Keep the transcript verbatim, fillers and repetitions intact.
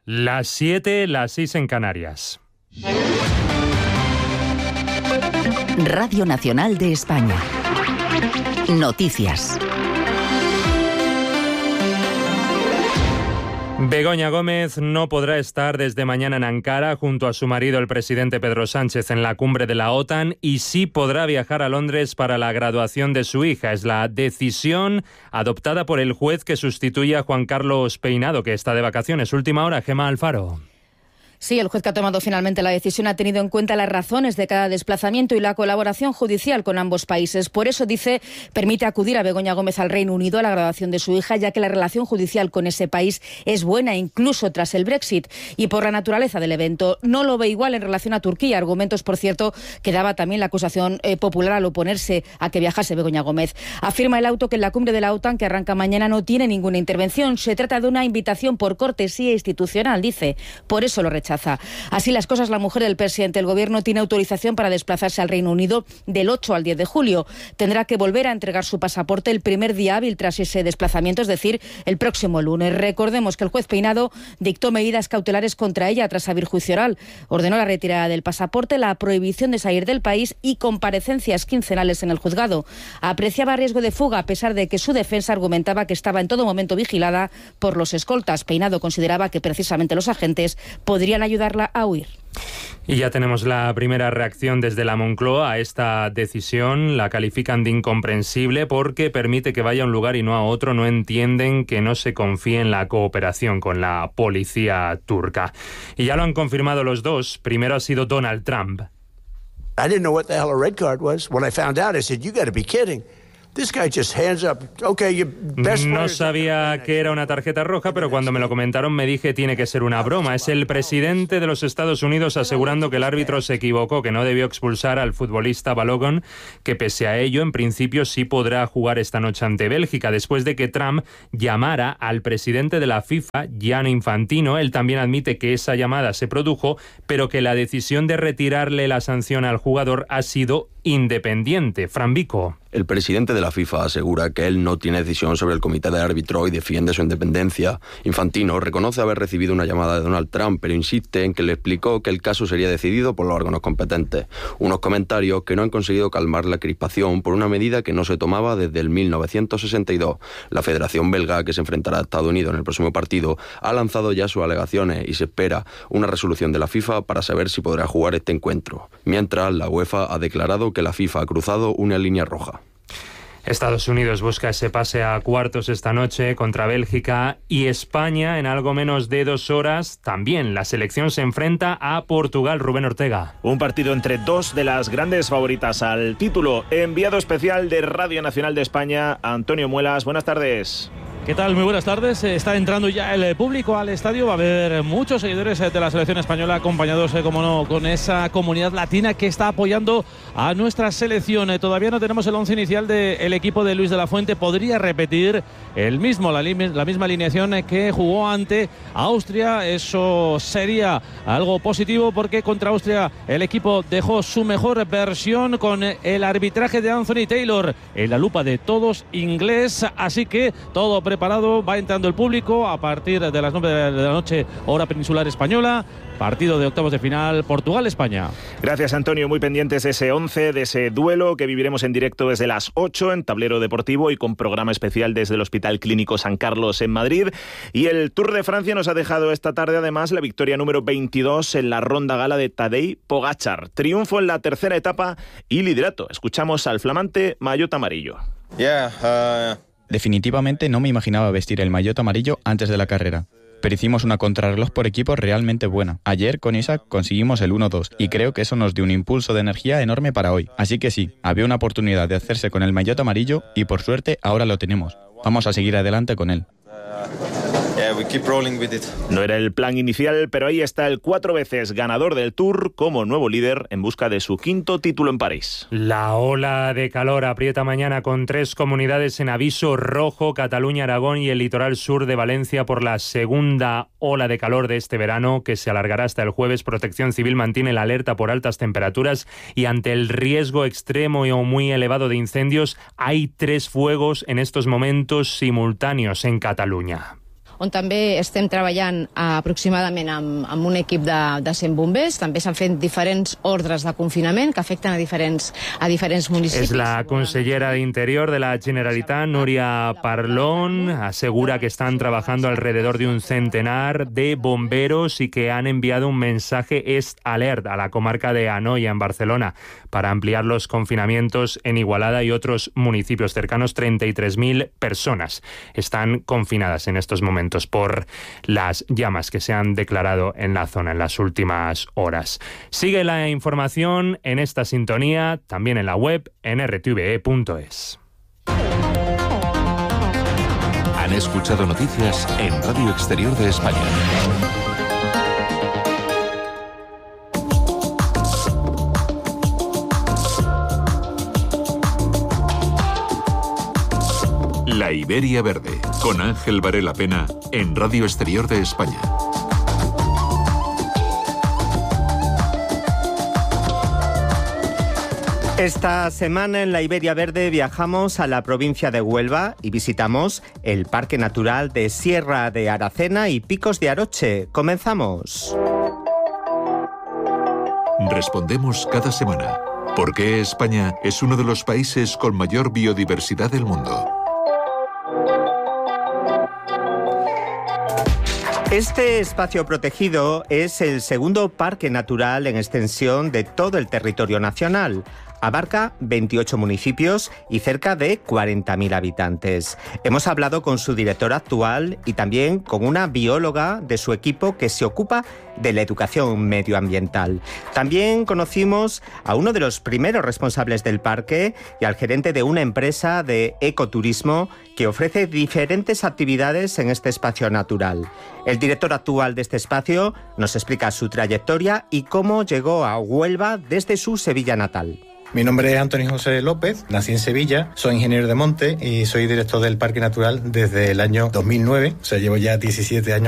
Las siete, las seis en Canarias. Radio Nacional de España. Noticias. Begoña Gómez no podrá estar desde mañana en Ankara junto a su marido, el presidente Pedro Sánchez, en la cumbre de la OTAN, y sí podrá viajar a Londres para la graduación de su hija. Es la decisión adoptada por el juez que sustituye a Juan Carlos Peinado, que está de vacaciones. Última hora, Gemma Alfaro. Sí, el juez que ha tomado finalmente la decisión ha tenido en cuenta las razones de cada desplazamiento y la colaboración judicial con ambos países. Por eso, dice, permite acudir a Begoña Gómez al Reino Unido a la graduación de su hija, ya que la relación judicial con ese país es buena, incluso tras el Brexit, y por la naturaleza del evento. No lo ve igual en relación a Turquía, argumentos, por cierto, que daba también la acusación eh, popular al oponerse a que viajase Begoña Gómez. Afirma el auto que en la cumbre de la OTAN, que arranca mañana, no tiene ninguna intervención. Se trata de una invitación por cortesía institucional, dice. Por eso lo rechaza. Así las cosas, la mujer del presidente del Gobierno tiene autorización para desplazarse al Reino Unido del ocho al diez de julio. Tendrá que volver a entregar su pasaporte el primer día hábil tras ese desplazamiento, es decir, el próximo lunes. Recordemos que el juez Peinado dictó medidas cautelares contra ella tras abrir juicio oral. Ordenó la retirada del pasaporte, la prohibición de salir del país y comparecencias quincenales en el juzgado. Apreciaba riesgo de fuga, a pesar de que su defensa argumentaba que estaba en todo momento vigilada por los escoltas. Peinado consideraba que precisamente los agentes podrían ayudarla a huir. Y ya tenemos la primera reacción desde la Moncloa a esta decisión. La califican de incomprensible porque permite que vaya a un lugar y no a otro. No entienden que no se confíe en la cooperación con la policía turca. Y ya lo han confirmado los dos. Primero ha sido Donald Trump. I didn't know what the hell a red card was. When I found out, I said, you got to be kidding. This guy just hands up. Okay, your best no sabía que era una tarjeta roja, pero cuando me lo comentaron me dije tiene que ser una broma. Es el presidente de los Estados Unidos asegurando que el árbitro se equivocó, que no debió expulsar al futbolista Balogun, que pese a ello en principio sí podrá jugar esta noche ante Bélgica, después de que Trump llamara al presidente de la FIFA, Gianni Infantino. Él también admite que esa llamada se produjo, pero que la decisión de retirarle la sanción al jugador ha sido independiente. Fran Vico. El presidente de la FIFA asegura que él no tiene decisión sobre el comité de árbitro y defiende su independencia. Infantino reconoce haber recibido una llamada de Donald Trump, pero insiste en que le explicó que el caso sería decidido por los órganos competentes. Unos comentarios que no han conseguido calmar la crispación por una medida que no se tomaba desde el mil novecientos sesenta y dos. La Federación Belga, que se enfrentará a Estados Unidos en el próximo partido, ha lanzado ya sus alegaciones y se espera una resolución de la FIFA para saber si podrá jugar este encuentro. Mientras, la UEFA ha declarado que la FIFA ha cruzado una línea roja. Estados Unidos busca ese pase a cuartos esta noche contra Bélgica y España en algo menos de dos horas. También la selección se enfrenta a Portugal. Rubén Ortega. Un partido entre dos de las grandes favoritas al título. Enviado especial de Radio Nacional de España, Antonio Muelas. Buenas tardes. ¿Qué tal? Muy buenas tardes. Está entrando ya el público al estadio. Va a haber muchos seguidores de la selección española acompañados, como no, con esa comunidad latina que está apoyando a nuestra selección. Todavía no tenemos el once inicial del equipo de Luis de la Fuente. Podría repetir el mismo, la, la misma alineación que jugó ante Austria. Eso sería algo positivo porque contra Austria el equipo dejó su mejor versión con el arbitraje de Anthony Taylor en la lupa de todos inglés. Así que todo preparado. Preparado, va entrando el público a partir de las nueve de la noche, hora peninsular española. Partido de octavos de final, Portugal-España. Gracias, Antonio. Muy pendientes de ese once, de ese duelo que viviremos en directo desde las ocho en Tablero Deportivo y con programa especial desde el Hospital Clínico San Carlos en Madrid. Y el Tour de Francia nos ha dejado esta tarde además la victoria número veintidós en la ronda gala de Tadej Pogačar. Triunfo en la tercera etapa y liderato. Escuchamos al flamante maillot amarillo. Yeah, uh... Definitivamente no me imaginaba vestir el maillot amarillo antes de la carrera, pero hicimos una contrarreloj por equipo realmente buena. Ayer con Isaac conseguimos el uno dos y creo que eso nos dio un impulso de energía enorme para hoy. Así que sí, había una oportunidad de hacerse con el maillot amarillo y por suerte ahora lo tenemos. Vamos a seguir adelante con él. No era el plan inicial, pero ahí está el cuatro veces ganador del Tour como nuevo líder en busca de su quinto título en París. La ola de calor aprieta mañana con tres comunidades en aviso rojo: Cataluña, Aragón y el litoral sur de Valencia por la segunda ola de calor de este verano, que se alargará hasta el jueves. Protección Civil mantiene la alerta por altas temperaturas y ante el riesgo extremo o muy elevado de incendios, hay tres fuegos en estos momentos simultáneos en Cataluña. on també estem treballant aproximadament amb, amb un equip de, de cent bombers. També s'han fet diferents ordres de confinament que afecten a diferents, a diferents municipis. Es la consellera de Interior de la Generalitat, Núria Parlon, asegura que están trabajando alrededor de un centenar de bomberos y que han enviado un mensaje Est Alert a la comarca de Anoia, en Barcelona, para ampliar los confinamientos en Igualada y otros municipios cercanos. treinta y tres mil personas están confinadas en estos momentos por las llamas que se han declarado en la zona en las últimas horas. Sigue la información en esta sintonía, también en la web en r t v e punto es. Han escuchado noticias en Radio Exterior de España. La Iberia Verde, con Ángel Varela Pena, en Radio Exterior de España. Esta semana en la Iberia Verde viajamos a la provincia de Huelva y visitamos el Parque Natural de Sierra de Aracena y Picos de Aroche. ¡Comenzamos! Respondemos cada semana. ¿Por qué España es uno de los países con mayor biodiversidad del mundo? Este espacio protegido es el segundo parque natural en extensión de todo el territorio nacional. Abarca veintiocho municipios y cerca de cuarenta mil habitantes. Hemos hablado con su director actual y también con una bióloga de su equipo que se ocupa de la educación medioambiental. También conocimos a uno de los primeros responsables del parque y al gerente de una empresa de ecoturismo que ofrece diferentes actividades en este espacio natural. El director actual de este espacio nos explica su trayectoria y cómo llegó a Huelva desde su Sevilla natal. Mi nombre es Antonio José López, nací en Sevilla, soy ingeniero de monte y soy director del Parque Natural desde el año dos mil nueve, o sea, llevo ya diecisiete años